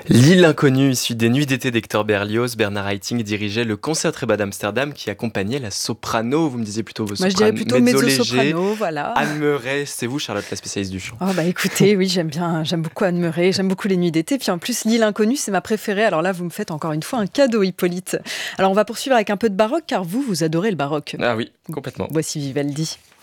L'île inconnue, issue des Nuits d'été d'Hector Berlioz, Bernard Haitink dirigeait le Concert Concertgebouw d'Amsterdam qui accompagnait la soprano. Vous me disiez plutôt Moi, je dirais soprano, plutôt mezzo léger. mezzo-soprano, voilà. Anne Meuret, c'est vous, Charlotte, la spécialiste du chant. Oh bah écoutez, oui, j'aime beaucoup Anne Meuret, j'aime beaucoup les Nuits d'été, puis en plus l'île inconnue, c'est ma préférée. Alors là, vous me faites encore une fois un cadeau, Hippolyte. Alors on va poursuivre avec un peu de baroque, car vous adorez le baroque. Ah oui, complètement. Voici Vivaldi.